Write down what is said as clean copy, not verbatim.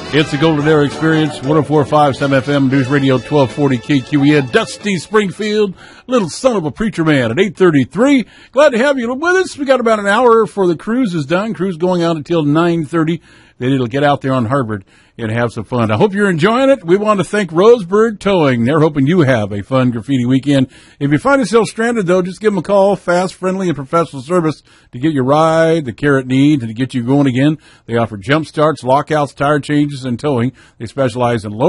It's the Golden Era Experience, 104.5 Sam FM, News Radio 1240 KQEN, Dusty Springfield, little son of a preacher man at 8:33. Glad to have you with us. We got about an hour before the cruise is done. Cruise going out until 9:30. Then it'll get out there on Harvard and have some fun. I hope you're enjoying it. We want to thank Roseburg Towing. They're hoping you have a fun graffiti weekend. If you find yourself stranded, though, just give them a call. Fast, friendly, and professional service to get your ride, the care it needs, and to get you going again. They offer jump starts, lockouts, tire changes, and towing. They specialize in low